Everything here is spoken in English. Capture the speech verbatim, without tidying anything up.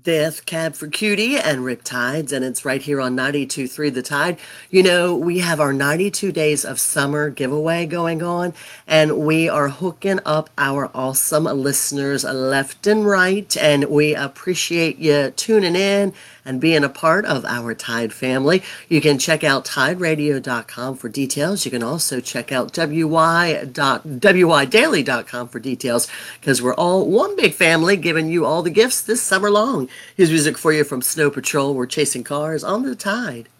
Death Cab for Cutie and Riptides, and it's right here on ninety-two point three The Tide. You know, we have our ninety-two Days of Summer giveaway going on, and we are hooking up our awesome listeners left and right, and we appreciate you tuning in and being a part of our Tide family. You can check out tide radio dot com for details. You can also check out w y daily dot com for details, because we're all one big family giving you all the gifts this summer long. Here's music for you from Snow Patrol. We're chasing cars on the Tide.